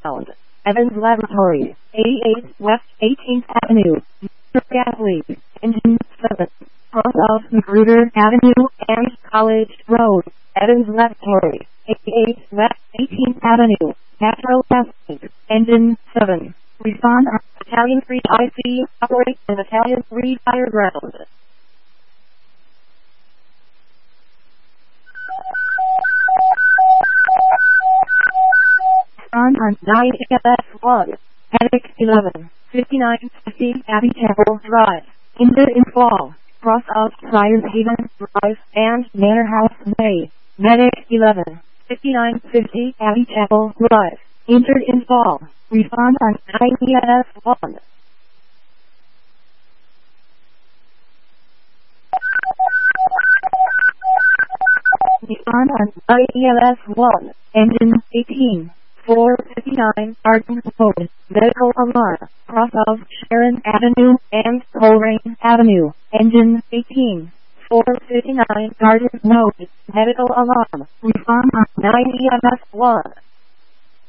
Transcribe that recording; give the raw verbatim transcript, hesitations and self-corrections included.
ground. Evans Laboratory, eighty-eight West eighteenth Avenue, Athlete, Engine seven, cross of Magruder Avenue and College Road, Evans Laboratory, eighty-eight West eighteenth Avenue, Natural Athlete, Engine seven. Respond on Battalion three I C, operate in Battalion three Fire Ground. On on nine F S one, Paddock eleven, fifty-nine fifty Abbey Chapel Drive, injured in fall, cross of Friars Haven Drive and Manor House Way, Medic eleven, fifty-nine fifty Abbey Chapel Drive, injured in fall, respond on nine E F S one. Respond on nine E L S one, engine eighteen. four fifty-nine Arden Road, medical alarm, cross of Sharon Avenue and Coleraine Avenue, engine eighteen, four fifty-nine Garden Road, medical alarm, respond on nine E M S one.